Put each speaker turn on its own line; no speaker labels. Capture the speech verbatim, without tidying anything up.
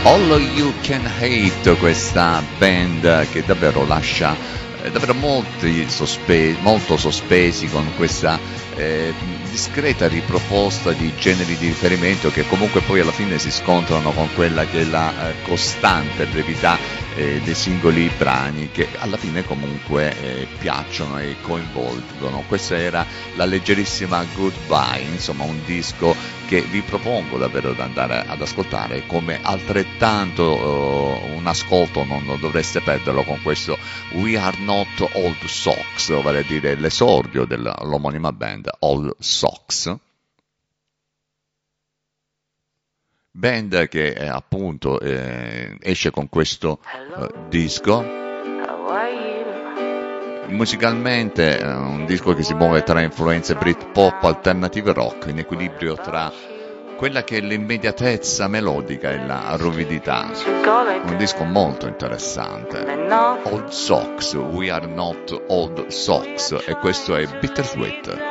All You Can Hate, questa band che davvero lascia eh, davvero molti sospe- molto sospesi con questa eh, discreta riproposta di generi di riferimento che comunque poi alla fine si scontrano con quella che è la eh, costante brevità eh, dei singoli brani che alla fine comunque eh, piacciono e coinvolgono. Questa era la leggerissima Goodbye, insomma un disco che vi propongo davvero di andare ad ascoltare, come altrettanto uh, un ascolto non dovreste perderlo con questo We Are Not Old Socks, vale a dire l'esordio dell'omonima band Old Socks. Band che eh, appunto eh, esce con questo eh, disco. Musicalmente è un disco che si muove tra influenze Britpop, alternative rock, in equilibrio tra quella che è l'immediatezza melodica e la ruvidità. Un disco molto interessante. Old Socks, We Are Not Old Socks, e questo è Bittersweet.